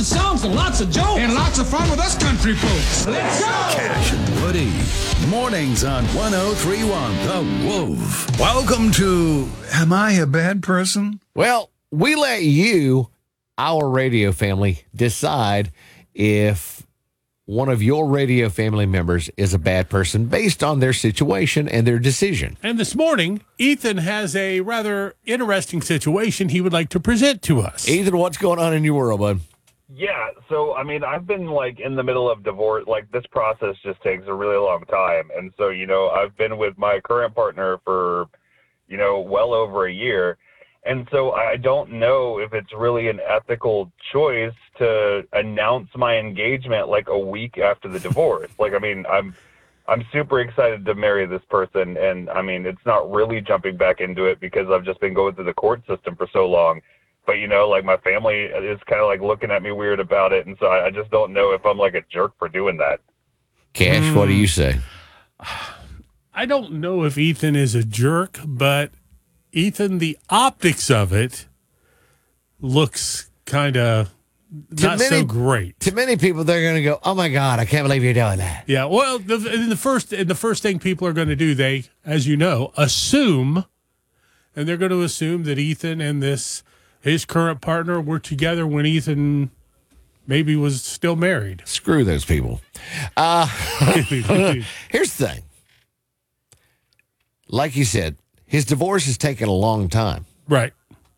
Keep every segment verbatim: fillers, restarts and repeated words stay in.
of songs and lots of jokes. And lots of fun with us country folks. Let's go! Cash and Woody. Mornings on one oh three one The Wolf. Welcome to Am I a Bad Person? Well, we let you, our radio family, decide if one of your radio family members is a bad person based on their situation and their decision. And this morning, Ethan has a rather interesting situation he would like to present to us. Ethan, what's going on in your world, bud? Yeah, so, I mean, I've been, like, in the middle of divorce. Like, this process just takes a really long time. And so, you know, I've been with my current partner for, you know, well over a year. And so I don't know if it's really an ethical choice to announce my engagement, like, a week after the divorce. Like, I mean, I'm I'm super excited to marry this person. And, I mean, it's not really jumping back into it because I've just been going through the court system for so long. But, you know, like, my family is kind of, like, looking at me weird about it. And so I, I just don't know if I'm, like, a jerk for doing that. Cash, mm. what do you say? I don't know if Ethan is a jerk, but, Ethan, the optics of it looks kind of not many, so great. To many people, they're going to go, oh, my God, I can't believe you're doing that. Yeah, well, the, the, first, the first thing people are going to do, they, as you know, assume, and they're going to assume that Ethan and this... his current partner were together when Ethan maybe was still married. Screw those people. Uh, here's the thing. Like you said, his divorce has taken a long time. Right.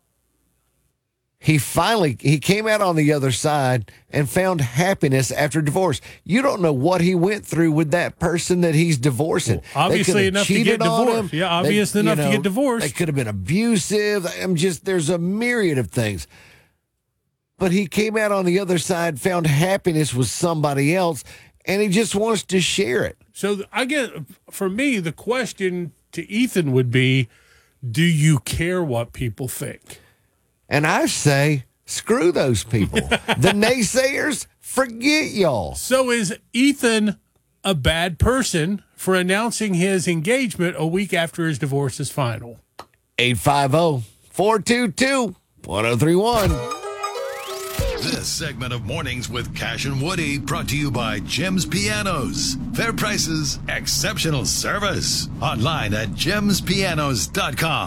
He finally, he came out on the other side and found happiness after divorce. You don't know what he went through with that person that he's divorcing. Well, obviously enough to get divorced. Yeah, obvious they, enough know, to get divorced. They could have been abusive. I'm just, there's a myriad of things. But he came out on the other side, found happiness with somebody else, and he just wants to share it. So I get, for me, the question to Ethan would be, do you care what people think? And I say, screw those people. The naysayers, forget y'all. So is Ethan a bad person for announcing his engagement a week after his divorce is final? eight five zero, four two two, one zero three one. This segment of Mornings with Cash and Woody brought to you by Jim's Pianos. Fair prices, exceptional service. Online at jims pianos dot com.